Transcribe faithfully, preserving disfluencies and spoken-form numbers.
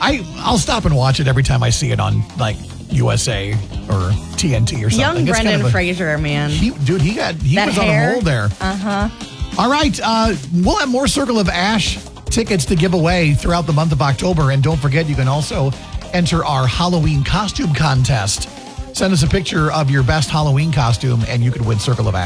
I, I'll stop and watch it every time I see it on, like, U S A or T N T or something. Young It's Brendan kind of a- Fraser, man. He, dude, he got he That was hair? on a roll there. Uh-huh. All right, uh, we'll have more Circle of Ash tickets to give away throughout the month of October. And don't forget, you can also enter our Halloween costume contest. Send us a picture of your best Halloween costume, and you could win Circle of Ash.